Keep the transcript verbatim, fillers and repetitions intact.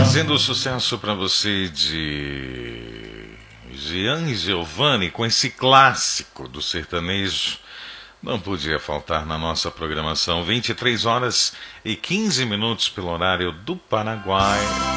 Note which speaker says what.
Speaker 1: Trazendo o sucesso para você de Gian Giovanni com esse clássico do sertanejo. Não podia faltar na nossa programação. vinte e três horas e quinze minutos pelo horário do Paraguai.